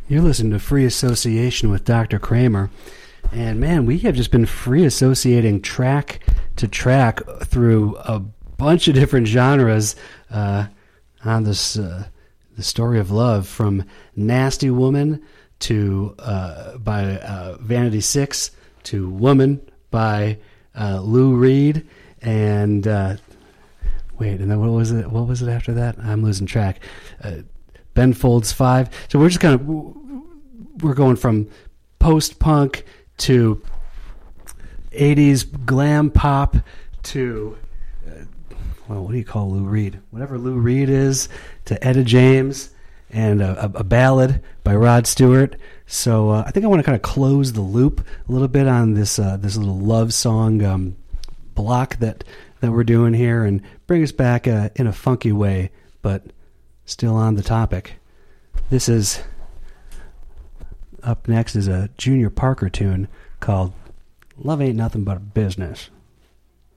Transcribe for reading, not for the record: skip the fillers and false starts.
You're listening to Free Association with Dr. Kramer. And man, we have just been free associating track to track through a bunch of different genres on this the story of love, from Nasty Woman to by Vanity Six to Woman by Lou Reed, and wait, and then what was it? What was it after that? I'm losing track. Ben Folds 5. So we're just kind of we're going from post-punk to 80s glam pop to well, what do you call Lou Reed? Whatever Lou Reed is, to Etta James, and a ballad by Rod Stewart. So I think I want to kind of close the loop a little bit on this this little love song block that we're doing here, and bring us back in a funky way, but still on the topic. This is up next is a Junior Parker tune called "Love Ain't Nothing But a Business."